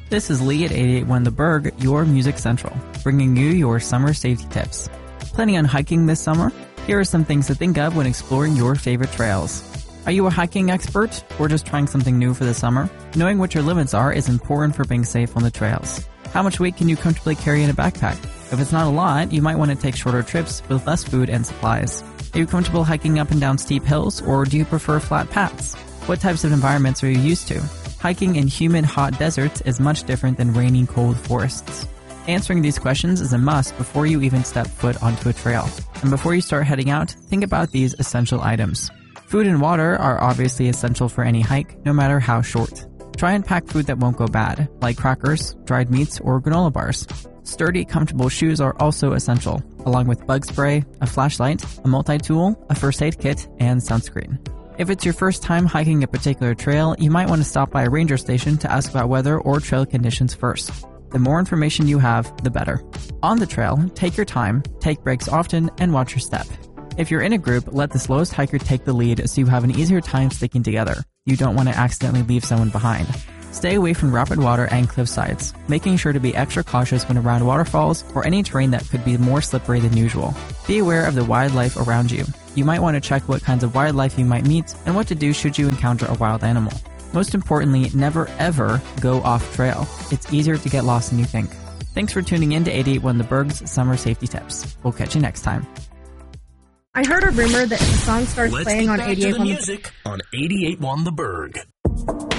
This is Lee at 881 The Berg, your Music Central, bringing you your summer safety tips. Planning on hiking this summer? Here are some things to think of when exploring your favorite trails. Are you a hiking expert or just trying something new for the summer? Knowing what your limits are is important for being safe on the trails. How much weight can you comfortably carry in a backpack? If it's not a lot, you might want to take shorter trips with less food and supplies. Are you comfortable hiking up and down steep hills, or do you prefer flat paths? What types of environments are you used to? Hiking in humid, hot deserts is much different than rainy, cold forests. Answering these questions is a must before you even step foot onto a trail. And before you start heading out, think about these essential items. Food and water are obviously essential for any hike, no matter how short. Try and pack food that won't go bad, like crackers, dried meats, or granola bars. Sturdy, comfortable shoes are also essential, along with bug spray, a flashlight, a multi-tool, a first aid kit, and sunscreen. If it's your first time hiking a particular trail, you might want to stop by a ranger station to ask about weather or trail conditions first. The more information you have, the better. On the trail, take your time, take breaks often, and watch your step. If you're in a group, let the slowest hiker take the lead so you have an easier time sticking together. You don't want to accidentally leave someone behind. Stay away from rapid water and cliff sides, making sure to be extra cautious when around waterfalls or any terrain that could be more slippery than usual. Be aware of the wildlife around you. You might want to check what kinds of wildlife you might meet and what to do should you encounter a wild animal. Most importantly, never ever go off trail. It's easier to get lost than you think. Thanks for tuning in to 881 The Berg's Summer Safety Tips. We'll catch you next time. I heard a rumor that if the song starts playing on 88 Let's get back to the music on 88.1 The Berg.